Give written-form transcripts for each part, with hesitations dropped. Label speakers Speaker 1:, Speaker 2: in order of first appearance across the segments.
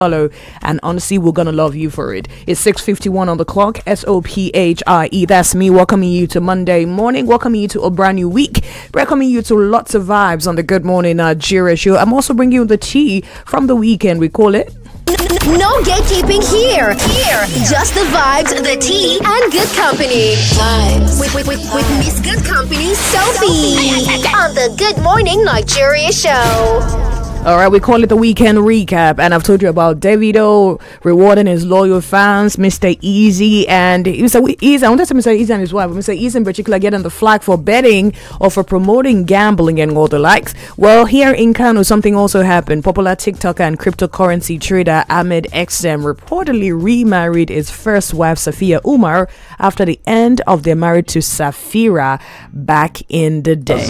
Speaker 1: follow, and honestly, we're gonna love you for it. It's 6:51 on the clock. SOPHIE. That's me welcoming you to Monday morning, welcoming you to a brand new week, welcoming you to lots of vibes on the Good Morning Nigeria show. I'm also bringing you the tea from the weekend. We call it.
Speaker 2: No gatekeeping here. Just the vibes, the tea, and good company. Vibes with Miss Good Company, Sophie, on the Good Morning Nigeria show.
Speaker 1: All right, we call it the weekend recap, and I've told you about Davido rewarding his loyal fans, Mr. Easy, and Mr. Easy. I wanted to say Easy and his wife, but Mr. Easy in particular getting the flag for betting or for promoting gambling and all the likes. Well, here in Kano, something also happened. Popular TikToker and cryptocurrency trader Ahmed XM reportedly remarried his first wife, Safia Umar, after the end of their marriage to Safira back in the day.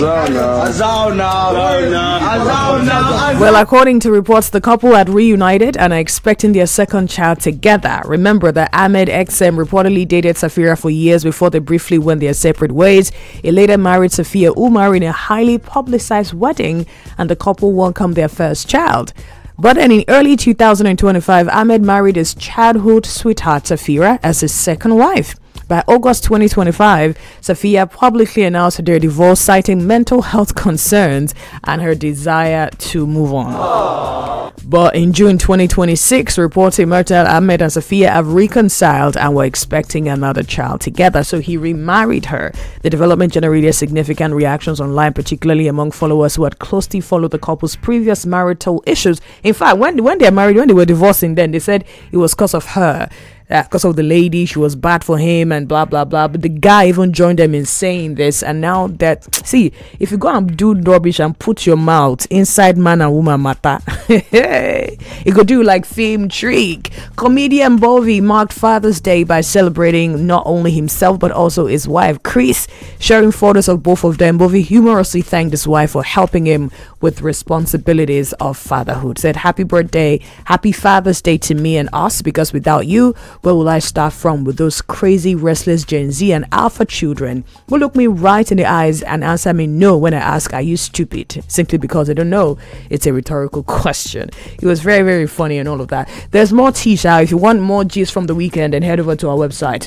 Speaker 1: Well, according to reports, the couple had reunited and are expecting their second child together. Remember that Ahmed XM reportedly dated Safira for years before they briefly went their separate ways. He later married Safia Umar in a highly publicized wedding, and the couple welcomed their first child. But then in early 2025, Ahmed married his childhood sweetheart Safira as his second wife. By August 2025, Safia publicly announced their divorce, citing mental health concerns and her desire to move on. But in June 2026, reports emerged that Ahmed and Safia have reconciled and were expecting another child together, so he remarried her. The development generated significant reactions online, particularly among followers who had closely followed the couple's previous marital issues. In fact, when they were married, when they were divorcing, then they said it was because of her. Because of the lady, she was bad for him and blah blah blah. But the guy even joined them in saying this, and now that, see, if you go and do rubbish and put your mouth inside man and woman matter, it could do like film trick. Comedian Bovi marked Father's Day by celebrating not only himself but also his wife Chris. Sharing photos of both of them, Bovi humorously thanked his wife for helping him with responsibilities of fatherhood. Said, "Happy birthday, happy Father's Day to me and us, because without you, where will I start from with those crazy, restless Gen Z and Alpha children who look me right in the eyes and answer me no when I ask, are you stupid? Simply because they don't know. It's a rhetorical question." It was very, very funny and all of that. There's more Tisha. If you want more G's from the weekend, then head over to our website,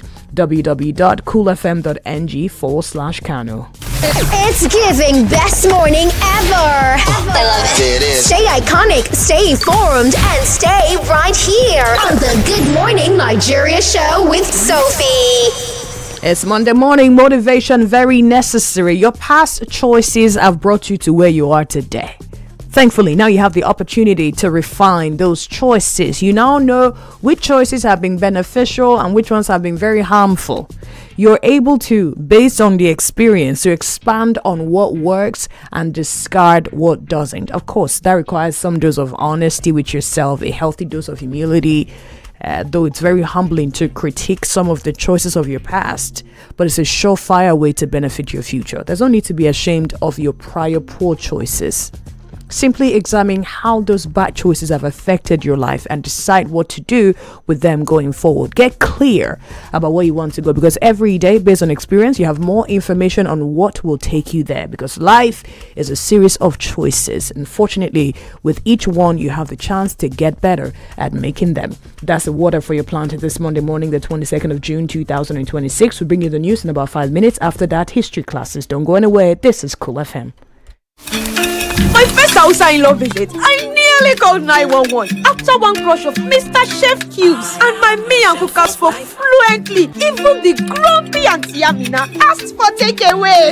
Speaker 1: www.coolfm.ng/Kano.
Speaker 2: It's giving best morning ever. I love it.
Speaker 3: There it is.
Speaker 2: Stay iconic, stay informed, and stay right here on the Good Morning Nigeria show with Sophie.
Speaker 1: It's Monday morning motivation, very necessary. Your past choices have brought you to where you are today. Thankfully, now you have the opportunity to refine those choices. You now know which choices have been beneficial and which ones have been very harmful. You're able to, based on the experience, to expand on what works and discard what doesn't. Of course, that requires some dose of honesty with yourself, a healthy dose of humility. Though it's very humbling to critique some of the choices of your past, but it's a surefire way to benefit your future. There's no need to be ashamed of your prior poor choices. Simply examine how those bad choices have affected your life and decide what to do with them going forward. Get clear about where you want to go, because every day, based on experience, you have more information on what will take you there, because life is a series of choices. And fortunately, with each one, you have the chance to get better at making them. That's the water for your plant this Monday morning, the 22nd of June, 2026. We'll bring you the news in about 5 minutes. After that, history classes. Don't go anywhere. This is Cool FM.
Speaker 4: My first Hausa in law visit, I nearly called 911 after one crush of Mr. Chef Cubes, and my me and cookers spoke fluently. Even the grumpy Auntie Amina asked for takeaway.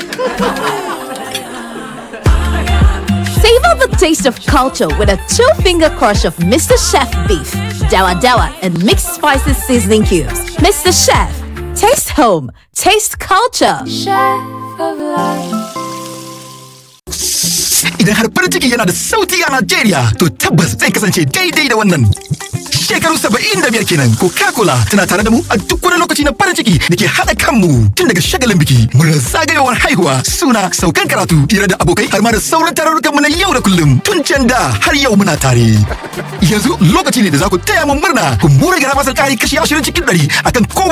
Speaker 5: Savor the taste of culture with a 2-finger crush of Mr. Chef beef, dawa dawa, and mixed spices seasoning cubes. Mr. Chef, taste home, taste culture.
Speaker 6: Chef of life.
Speaker 7: Idan har farin ciki yana da sauti a Najeriya, to tabbas zai kasance daidai da wannan. Shekaru 75 kenan Coca-Cola tana tare da mu a duk wani lokaci na farin ciki da ke haɗa kanmu, tun daga shagalin biki, murar zagayowar haihuwa, suna, saukan karatu, hira da abokai, har ma da sauran tarurrukanmu na yau da kullum. Tun can da har yau muna tare. Yanzu lokaci ne da za ku taya mu murna, ku more gara masar kari kashi 20 cikin 100 akan kowace